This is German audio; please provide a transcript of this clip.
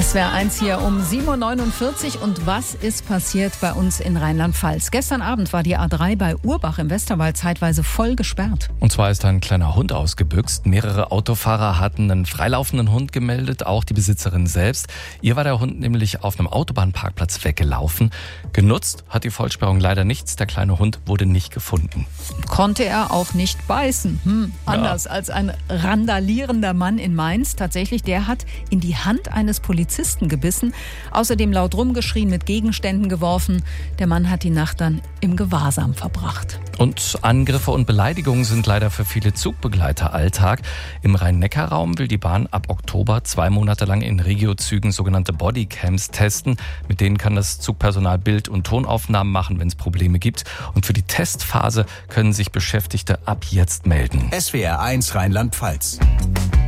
SWR 1 hier um 7.49 Uhr. Und was ist passiert bei uns in Rheinland-Pfalz? Gestern Abend war die A3 bei Urbach im Westerwald zeitweise voll gesperrt. Und zwar ist da ein kleiner Hund ausgebüxt. Mehrere Autofahrer hatten einen freilaufenden Hund gemeldet, auch die Besitzerin selbst. Ihr war der Hund nämlich auf einem Autobahnparkplatz weggelaufen. Genutzt hat die Vollsperrung leider nichts. Der kleine Hund wurde nicht gefunden. Konnte er auch nicht beißen. Anders als ein randalierender Mann in Mainz. Tatsächlich, der hat in die Hand eines Polizisten gebissen. Außerdem laut rumgeschrien, mit Gegenständen geworfen. Der Mann hat die Nacht dann im Gewahrsam verbracht. Und Angriffe und Beleidigungen sind leider für viele Zugbegleiter Alltag. Im Rhein-Neckar-Raum will die Bahn ab Oktober 2 Monate lang in Regiozügen sogenannte Bodycams testen. Mit denen kann das Zugpersonal Bild- und Tonaufnahmen machen, wenn es Probleme gibt. Und für die Testphase können sich Beschäftigte ab jetzt melden. SWR 1 Rheinland-Pfalz.